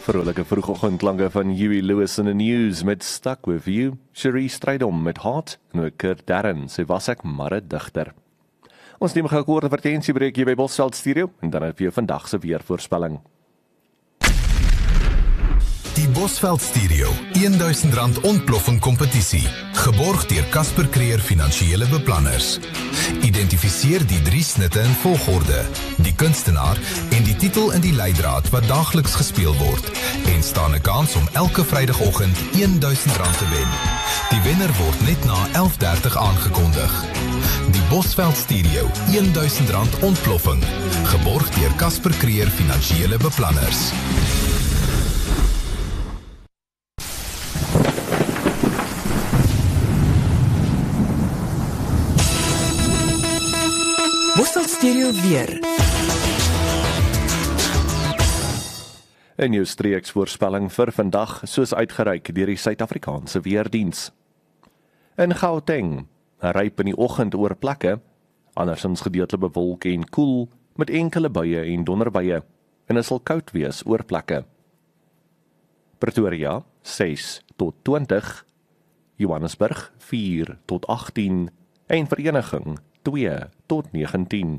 Vrolike vroegoggendklanke van Huey Lewis in the News met Stuck With You, Cherie Strydom met Heart, en ook Kurt Darren, sy was ek maar 'n digter. Ons neem gou 'n kort advertensiebreek hier by Bosveld Studio, en dan het vir vandag se weervoorspelling. Die Bosveld Studio, R1000 ontploffing kompetisie, geborg deur Casper Creer Finansiële Beplanners. Identifiseer die 3 snitte in volgorde, die kunstenaar en die titel in die leidraad wat daagliks gespeel word, en staan 'n kans om elke Vrydagoggend R1000 te wen. Die wenner word net na 11:30 aangekondig. Die Bosveld Studio, R1000 ontploffing, geborg deur Casper Creer Finansiële Beplanners. Bosveld Studio weer. 'n Nuwe streeksvoorspelling vir vandag, soos uitgereik deur die Suid-Afrikaanse Weerdiens. In Gauteng, ryp in die oggend oor plekke, andersins gedeeltelik bewolk en koel, met enkele buie en donderbuie, en dit sal koud wees oor plekke. Pretoria, 6 tot 20, Johannesburg, 4 tot 18, en Vereniging, 2 tot 19.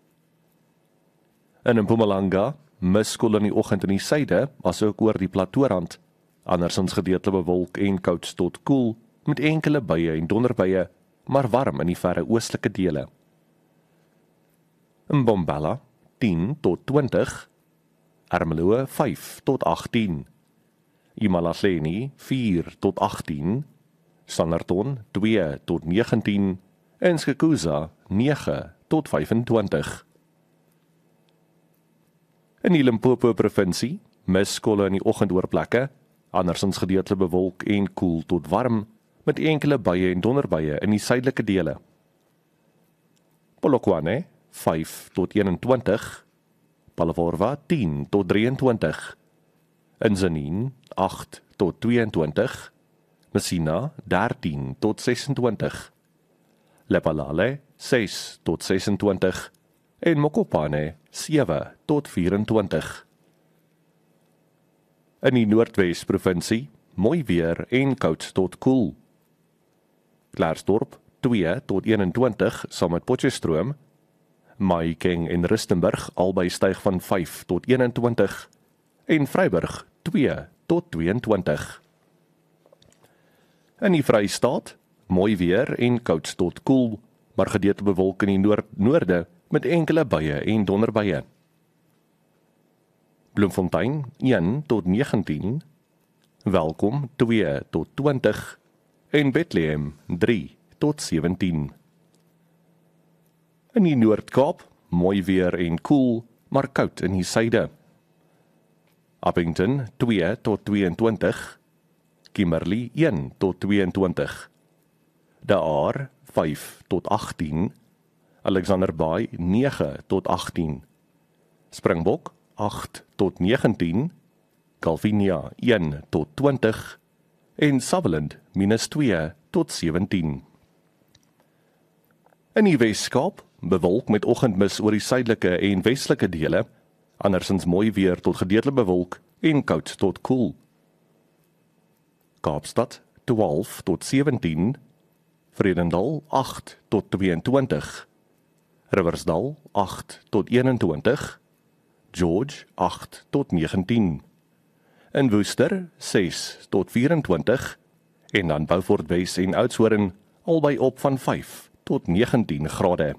In Mpumalanga, miskoel in die oggend in die suide, asook oor die plateaurand, andersins gedeeltelik bewolk en koud tot koel, met enkele buie en donderbuie, maar warm in die verre oostelike dele. In Mbombela, 10 tot 20, Ermelo, 5 tot 18, Imalahleni, 4 tot 18, Standerton, 2 tot 19, en Skukuza, 9 tot 25. In die Limpopo provinsie, miskolle in die oggend oor plekke, andersins gedeeltelik bewolk en koel tot warm, met enkele buie en donderbuie in die suidelike dele. Polokwane, 5 tot 21, Palavoorwa, 10 tot 23, Inzaneen, 8 tot 22, Messina, 13 tot 26, Lephalale, 6 tot 26, en Mokopane, 7 tot 24. In die Noordwes provinsie, mooi weer en koud tot koel. Klaarsdorp, 2 tot 21, saam met Potchefstroom, Mahikeng en Rustenburg albei styg van 5 tot 21, en Vryburg, 2 tot 22. In die Vrystaat, mooi weer en koud tot koel, maar gedeeltelik bewolk in die noorde met enkele buie en donderbuie. Bloemfontein, 1 tot 19, Welkom, 2 tot 20, en Bethlehem, 3 tot 17. In die Noord-Kaap, mooi weer en koel, maar koud in die suide. Appington, 2 tot 22, Kimberley, 1 tot 22, De Aar, 5 tot 18, Alexander Bay, 9 tot 18, Springbok, 8 tot 19, Calvinia, 1 tot 20, en Sutherland, -2 tot 17. In die Weskaap, bewolk met oggendmis oor die suidelike en westelike dele, andersins mooi weer tot gedeeltelik bewolk en koud tot koel. Kaapstad, 12 tot 17, Vredendal, 8 tot 22, Riversdal, 8 tot 21, George, 8 tot 19, in Woester, 6 tot 24, en dan Beaufort Wes en Oudtshoorn, albei op van 5 tot 19 grade.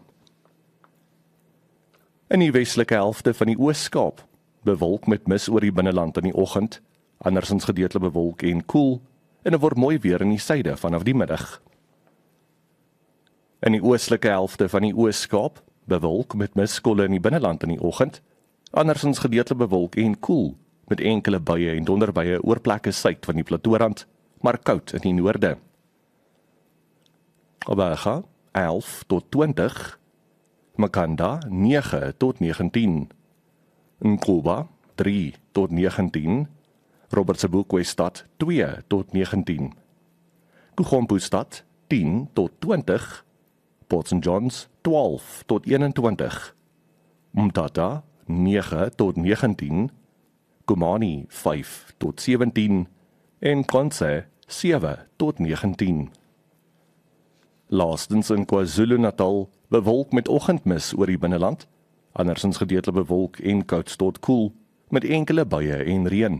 In die westelike helfte van die Oos-Kaap, bewolk met mis oor die binneland in die oggend, andersins gedeeltelik bewolk en koel, en dit word mooi weer in die suide vanaf die middag. In die oostelike helfte van die Oos-Kaap, bewolk met miskolle in die binneland in die oggend, andersins gedeeltelik bewolk en koel, met enkele buie en donderbuie oor plekke suid van die plateaurand, maar koud in die noorde. Obaga, 11 tot 20, Makanda, 9 tot 19, Nkuba, 3 tot 19, Robertsburg-Weststad, 2 tot 19, Kugompustad, 10 tot 20, Port St. John's, 12 tot 21, Mthatha, 9 tot 19, Komani 5 tot 17 en Konsei 7 tot 19. Laastens in KwaZulu-Natal bewolk met oggendmis oor die binneland, andersins gedeeltelik bewolk en koud tot koel, met enkele buie en reën.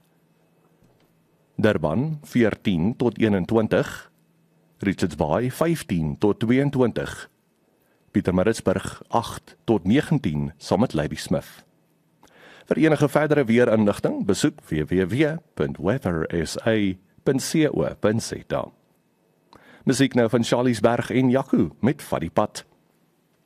Durban 14 tot 21, Richards Bay 15 tot 22, Pietermaritzburg 8 tot 19 saam met Ladysmith. Vir enige verdere weerinligting besoek www.weathersa.co.za. Musiek nou van Charlies Berg en Jaco met Vat die Pad.